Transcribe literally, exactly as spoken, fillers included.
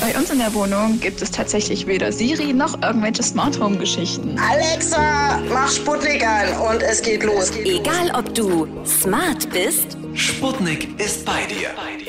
Bei uns in der Wohnung gibt es tatsächlich weder Siri noch irgendwelche Smart Home Geschichten. Alexa, mach Sputnik an und es geht los. Egal ob du smart bist Sputnik ist bei dir.